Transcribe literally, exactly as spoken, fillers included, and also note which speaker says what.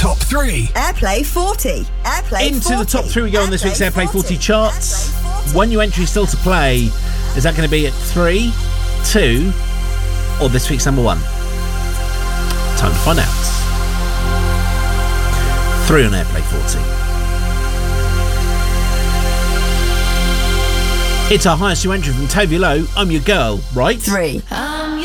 Speaker 1: top three.
Speaker 2: Airplay forty. Airplay
Speaker 3: Into
Speaker 2: forty.
Speaker 3: the top three we go on this week's Airplay forty,
Speaker 2: forty
Speaker 3: charts.
Speaker 2: Airplay forty.
Speaker 3: One new entry still to play. Is that going to be at three, two, or this week's number one? Time to find out. Three on Airplay forty. It's our highest new entry from Toby Lowe. I'm Your Girl, right?
Speaker 2: Three.